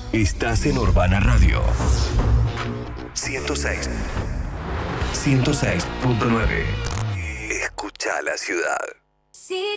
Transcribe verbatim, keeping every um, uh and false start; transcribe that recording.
Estás en Urbana Radio. ciento seis. ciento seis punto nueve. Escucha la ciudad. Si